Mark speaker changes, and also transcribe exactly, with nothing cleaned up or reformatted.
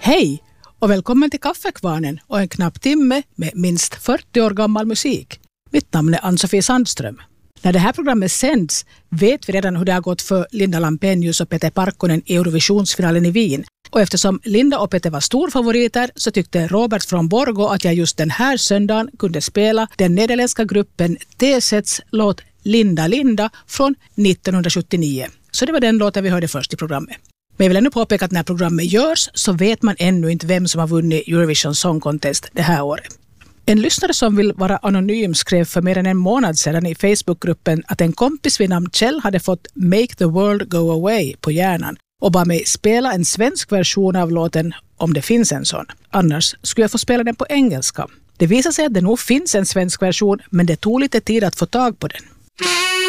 Speaker 1: Hej och välkommen till Kaffekvarnen och en knapp timme med minst fyrtio år gammal musik. Mitt namn är Ann-Sofie Sandström. När det här programmet sänds vet vi redan hur det har gått för Linda Lampenius och Pete Parkkonen i Eurovisionsfinalen i Wien. Och eftersom Linda och Pete var storfavoriter så tyckte Robert från Borgå att jag just den här söndagen kunde spela den nederländska gruppen T-Sets låt Linda Linda från nittonhundrasjuttionio. Så det var den låten vi hörde först i programmet. Men jag vill ännu påpeka att när programmet görs så vet man ännu inte vem som har vunnit Eurovision Song Contest det här året. En lyssnare som vill vara anonym skrev för mer än en månad sedan i Facebookgruppen att en kompis vid namn Kjell hade fått Make the World Go Away på hjärnan och bad mig spela en svensk version av låten om det finns en sån. Annars skulle jag få spela den på engelska. Det visar sig att det nog finns en svensk version men det tog lite tid att få tag på den.